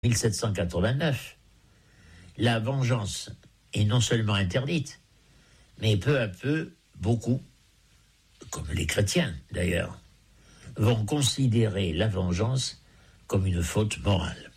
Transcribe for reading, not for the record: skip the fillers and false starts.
1789, la vengeance est non seulement interdite, mais peu à peu, beaucoup, comme les chrétiens d'ailleurs, vont considérer la vengeance comme une faute morale.